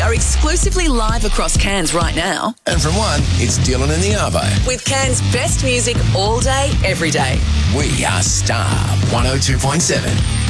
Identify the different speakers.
Speaker 1: are exclusively live across Cairns right now.
Speaker 2: And from 1, it's Dylan and the Arvo.
Speaker 1: With Cairns' best music all day, every day.
Speaker 2: We are Star 102.7.